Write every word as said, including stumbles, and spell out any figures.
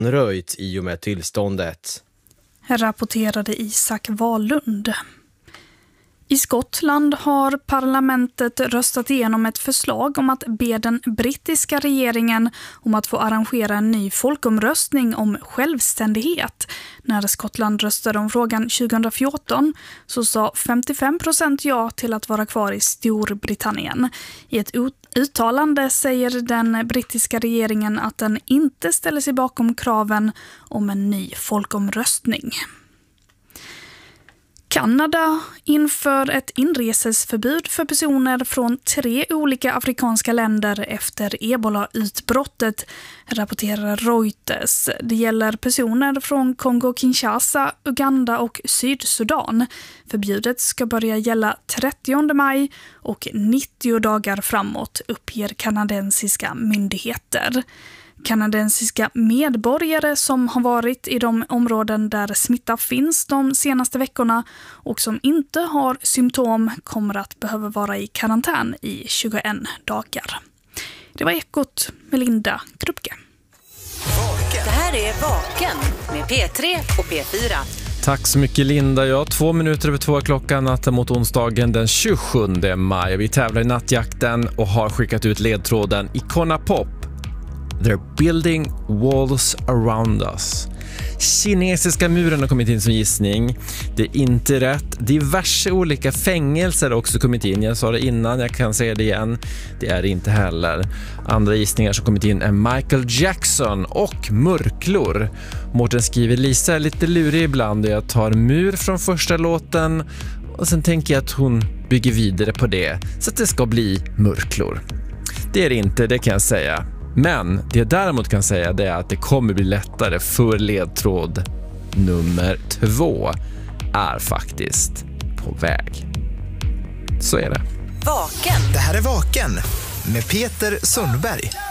röjt i och med tillståndet. Rapporterade Isak Wahlund. I Skottland har parlamentet röstat igenom ett förslag om att be den brittiska regeringen om att få arrangera en ny folkomröstning om självständighet. När Skottland röstade om frågan tjugohundrafjorton så sa femtiofem procent ja till att vara kvar i Storbritannien. I ett uttalande säger den brittiska regeringen att den inte ställer sig bakom kraven om en ny folkomröstning. Kanada inför ett inresesförbud för personer från tre olika afrikanska länder efter ebola-utbrottet, rapporterar Reuters. Det gäller personer från Kongo-Kinshasa, Uganda och Sydsudan. Förbjudet ska börja gälla trettionde maj och nittio dagar framåt, uppger kanadensiska myndigheter. Kanadensiska medborgare som har varit i de områden där smitta finns de senaste veckorna och som inte har symptom kommer att behöva vara i karantän i tjugoen dagar. Det var Ekot med Linda Krupke. Det här är Vaken med P tre och P fyra. Tack så mycket Linda. Ja, två minuter över två klockan natten mot onsdagen den tjugosjunde maj. Vi tävlar i nattjakten och har skickat ut ledtråden Icona Pop. They're building walls around us. Kinesiska muren har kommit in som gissning. Det är inte rätt. Diverse olika fängelser har också kommit in. Jag sa det innan, jag kan säga det igen. Det är det inte heller. Andra gissningar som kommit in är Michael Jackson och murklor. Mårten skriver Lisa är lite lurig ibland och jag tar mur från första låten och sen tänker jag att hon bygger vidare på det så att det ska bli murklor. Det är det inte, det kan jag säga. Men det jag däremot kan säga det är att det kommer bli lättare för ledtråd nummer två är faktiskt på väg. Så är det. Vaken. Det här är Vaken med Peter Sundberg.